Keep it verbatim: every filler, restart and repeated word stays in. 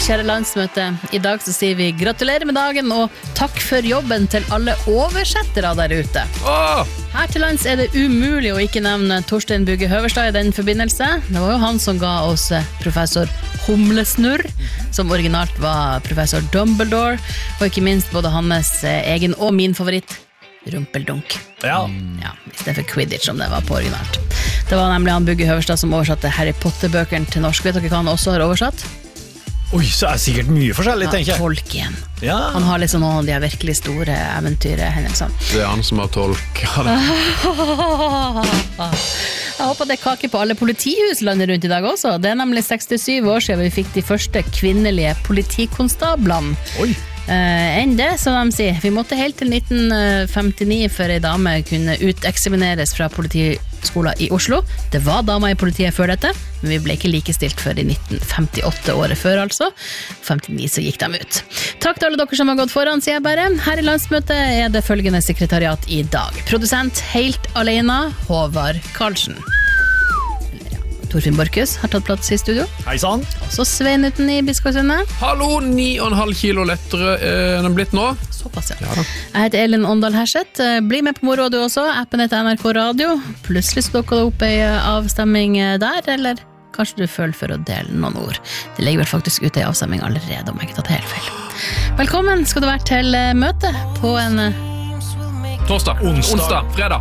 kjære landsmøte. I dag så sier vi gratulerer med dagen og takk for jobben til alle oversettere der ute. Åh! Her til lands er det umulig å ikke nevne Torstein Bugge Høverstad i den forbindelse. Det var jo han som ga oss professor Humlesnurr, som originalt var professor Dumbledore, og ikke minst både hans egen og min favoritt, Rumpeldunk. Ja. Ja, i stedet for Quidditch som det var på originalt. Det var nemlig han Bugge Høverstad som oversatte Harry Potter-bøkene til norsk. Vet dere hva han også har oversatt? Oi, så er det sikkert mye forskjellig, Ja, tenker jeg. Tolkien. Ja. Han har liksom noen av de virkelig store eventyrhendelsene. Det er han som har tolka det. Jeg håper det er kake på alle politihus landet rundt i dag også. Det er nemlig sekstisju år siden vi fikk de første kvinnelige politikonstablene. Oi. Eh, enn det, som de sier. Vi måtte helt til nitten femtini før en dame kunne uteksamineres fra politiskolen i Oslo. Det var damer i politiet før dette, men vi ble ikke likestilt før i nitten femtiåtte, året før altså. femtini så gikk de ut. Takk til alle dere som har gått foran, sier jeg bare. Her i landsmøtet er det følgende sekretariat i dag. Produsent helt alene, Håvard Karlsen. Torfinn Borkus har tatt plass i studio. Hei sann. Også Svein Uten i Biskåsundet. Hallo, ni og en halv kilo lettere eh, enn den blitt nå. Såpass, ja. Ja da. Jeg heter Elin Åndal Herseth. Bli med på moro du også. Appen heter N R K Radio. Plutselig så dukker det opp en avstemming der, eller kanskje du føler for å dele noen ord. Det ligger vel faktisk ute i avstemming allerede, om jeg ikke tatt helt feil. Velkommen skal du være til møte på en Torsdag, Onsdag. onsdag, fredag.